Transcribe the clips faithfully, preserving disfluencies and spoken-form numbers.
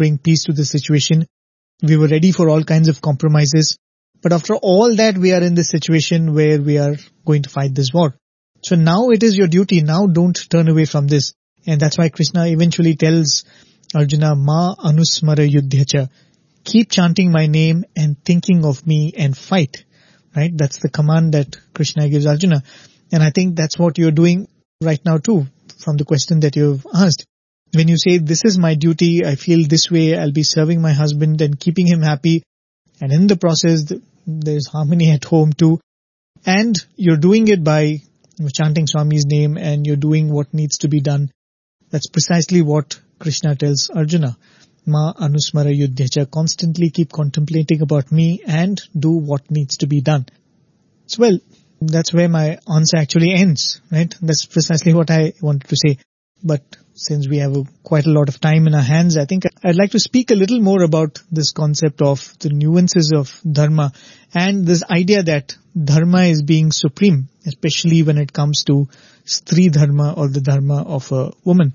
bring peace to the situation. We were ready for all kinds of compromises. But after all that, we are in this situation where we are going to fight this war. So now it is your duty. Now don't turn away from this. And that's why Krishna eventually tells Arjuna, Ma anusmara yuddhyacha. Keep chanting my name and thinking of me and fight. Right? That's the command that Krishna gives Arjuna. And I think that's what you're doing right now too, from the question that you've asked. When you say, this is my duty, I feel this way, I'll be serving my husband and keeping him happy. And in the process, there's harmony at home too. And you're doing it by chanting Swami's name and you're doing what needs to be done. That's precisely what Krishna tells Arjuna. Ma anusmara yuddhyacha. Constantly keep contemplating about me and do what needs to be done. So well, that's where my answer actually ends, right? That's precisely what I wanted to say. But since we have a, quite a lot of time in our hands, I think I'd like to speak a little more about this concept of the nuances of dharma and this idea that dharma is being supreme, especially when it comes to Stri dharma or the dharma of a woman.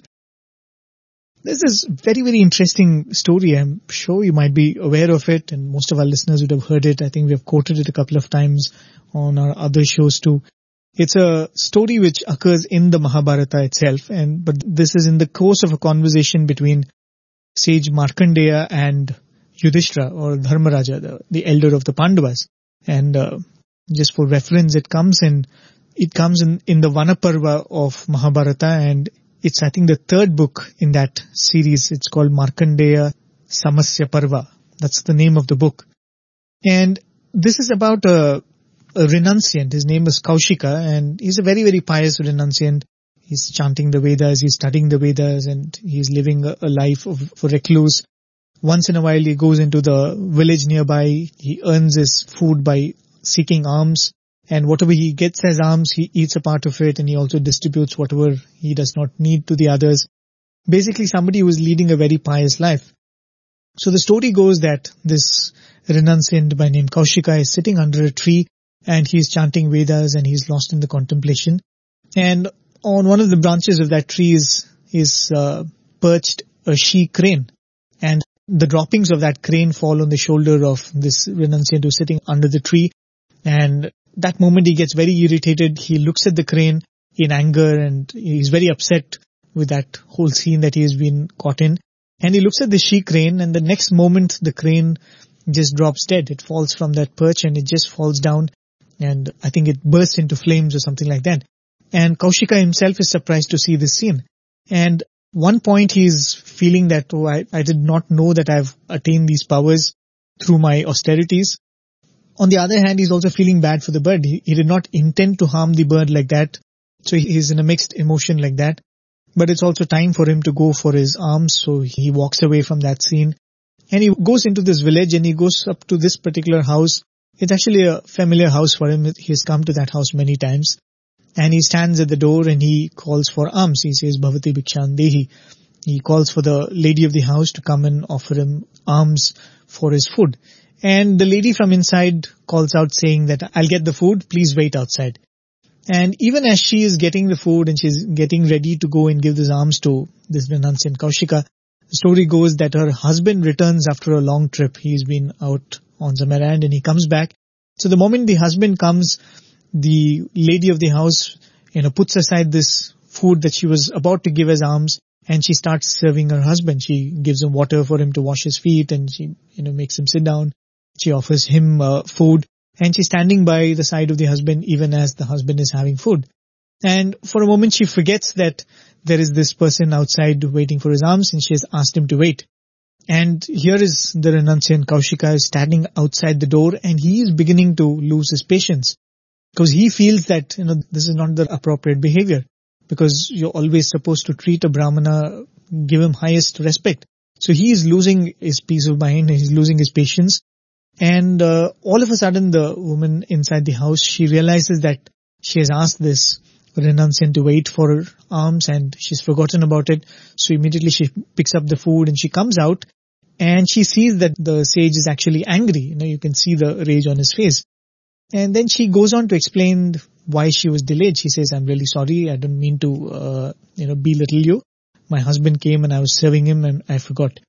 This is a very, very interesting story. I'm sure you might be aware of it and most of our listeners would have heard it. I think we have quoted it a couple of times on our other shows too. It's a story which occurs in the Mahabharata itself, and but this is in the course of a conversation between sage Markandeya and Yudhishthira or Dharmaraja, the, the elder of the Pandavas. And uh, just for reference, it comes in it comes in, in the Vanaparva of Mahabharata, and it's I think the third book in that series. It's called Markandeya Samasya Parva. That's the name of the book. And this is about a a renunciant. His name is Kaushika, and he's a very, very pious renunciant. He's chanting the Vedas, he's studying the Vedas, and he's living a, a life of a recluse. Once in a while he goes into the village nearby, he earns his food by seeking alms, and whatever he gets as alms, he eats a part of it, and he also distributes whatever he does not need to the others. Basically somebody who is leading a very pious life. So the story goes that this renunciant by name Kaushika is sitting under a tree, and he's chanting Vedas and he's lost in the contemplation. And on one of the branches of that tree is, is uh, perched a she crane. And the droppings of that crane fall on the shoulder of this renunciant who's sitting under the tree. And that moment he gets very irritated. He looks at the crane in anger and he's very upset with that whole scene that he has been caught in. And he looks at the she crane, and the next moment the crane just drops dead. It falls from that perch and it just falls down. And I think it bursts into flames or something like that. And Kaushika himself is surprised to see this scene. And one point he's feeling that, oh, I, I did not know that I've attained these powers through my austerities. On the other hand, he's also feeling bad for the bird. He, he did not intend to harm the bird like that. So he's in a mixed emotion like that. But it's also time for him to go for his alms. So he walks away from that scene. And he goes into this village and he goes up to this particular house. It's actually a familiar house for him. He's come to that house many times. And he stands at the door and he calls for alms. He says, Bhavati Bhikshan Dehi. He calls for the lady of the house to come and offer him alms for his food. And the lady from inside calls out saying that, I'll get the food, please wait outside. And even as she is getting the food and she's getting ready to go and give this alms to this renunciant Kaushika, the story goes that her husband returns after a long trip. He's been out on some errand and he comes back. So the moment the husband comes, the lady of the house, you know, puts aside this food that she was about to give as alms and she starts serving her husband. She gives him water for him to wash his feet and she, you know, makes him sit down. She offers him uh, food and she's standing by the side of the husband even as the husband is having food. And for a moment she forgets that there is this person outside waiting for his alms and she has asked him to wait. And here is the renunciant Kaushika is standing outside the door and he is beginning to lose his patience because he feels that, you know, this is not the appropriate behavior because you're always supposed to treat a Brahmana, give him highest respect. So he is losing his peace of mind, he's losing his patience. And uh, all of a sudden the woman inside the house, she realizes that she has asked this renunciant to wait for her alms and she's forgotten about it. So immediately she picks up the food and she comes out. And she sees that the sage is actually angry. You know, you can see the rage on his face. And then she goes on to explain why she was delayed. She says, I'm really sorry. I don't mean to, uh, you know, belittle you. My husband came and I was serving him and I forgot.